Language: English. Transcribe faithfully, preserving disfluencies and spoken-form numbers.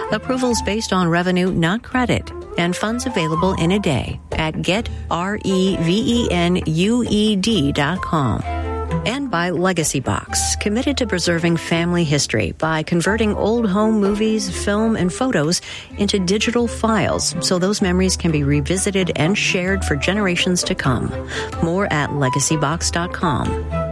Approvals based on revenue, not credit, and funds available in a day at get revenued dot com. And by Legacy Box, committed to preserving family history by converting old home movies, film, and photos into digital files so those memories can be revisited and shared for generations to come. More at legacy box dot com.